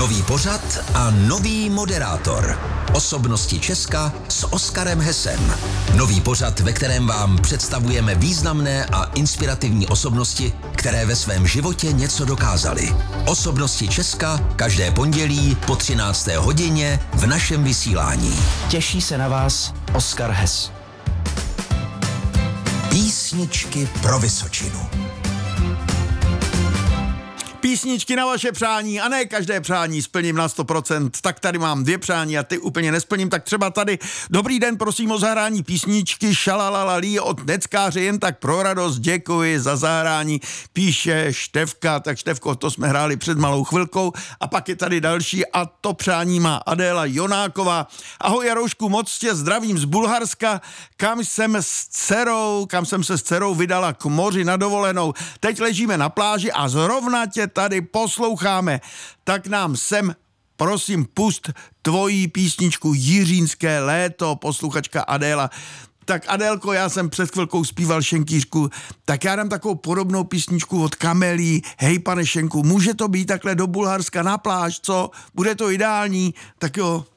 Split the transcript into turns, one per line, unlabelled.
Nový pořad a nový moderátor. Osobnosti Česka s Oskarem Hesem. Nový pořad, ve kterém vám představujeme významné a inspirativní osobnosti, které ve svém životě něco dokázaly. Osobnosti Česka každé pondělí po 13. hodině v našem vysílání.
Těší se na vás Oskar Hes.
Písničky pro Vysočinu.
Písničky na vaše přání a ne každé přání splním na 100%, tak tady mám 2 přání a ty úplně nesplním, tak třeba tady dobrý den, prosím o zahrání písničky Šalalalí od Neckáře, jen tak pro radost, děkuji za zahrání, píše Števka, tak Števko, to jsme hráli před malou chvilkou a pak je tady další a to přání má Adéla Jonáková. Ahoj Jaroušku, moc tě zdravím z Bulharska, kam jsem se s dcerou vydala k moři na dovolenou. Teď ležíme na pláži a zrovna tě tady posloucháme, tak nám sem, prosím, pust tvojí písničku Jiřínské léto, posluchačka Adéla. Tak Adélko, já jsem před chvilkou zpíval Šenkýřku, tak já dám takovou podobnou písničku od Kamelí. Hej pane Šenku, může to být takhle do Bulharska na pláž, co? Bude to ideální? Tak jo,